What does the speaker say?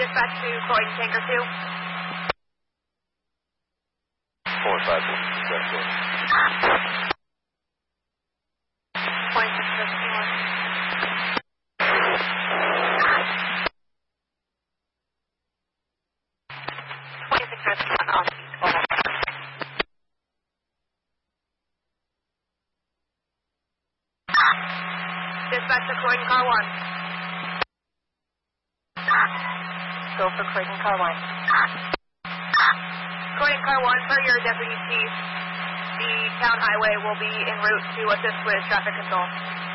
Dispatch to Croydon Tanker 2. 4-5, dispatch 2651 on total. Dispatch to Croydon Car 1. Go for Croydon Car 1. Croydon Car 1, per your deputy chief, the town highway will be en route to assist with traffic control.